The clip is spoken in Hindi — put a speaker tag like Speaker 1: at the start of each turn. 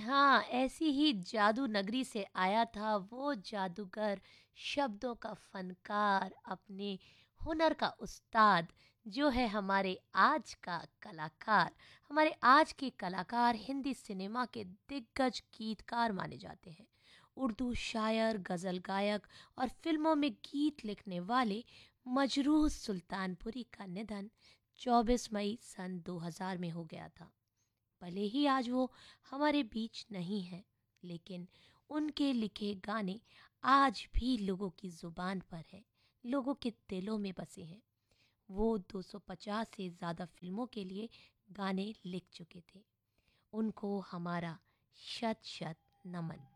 Speaker 1: हाँ, ऐसी ही जादू नगरी से आया था वो जादूगर, शब्दों का फनकार, अपने हुनर का उस्ताद, जो है हमारे आज का कलाकार। हमारे आज के कलाकार हिंदी सिनेमा के दिग्गज गीतकार माने जाते हैं। उर्दू शायर, गज़ल गायक और फिल्मों में गीत लिखने वाले मजरूह सुल्तानपुरी का निधन 24 मई सन 2000 में हो गया था। भले ही आज वो हमारे बीच नहीं है, लेकिन उनके लिखे गाने आज भी लोगों की जुबान पर है, लोगों के दिलों में बसे हैं। वो 250 से ज़्यादा फिल्मों के लिए गाने लिख चुके थे। उनको हमारा शत शत नमन।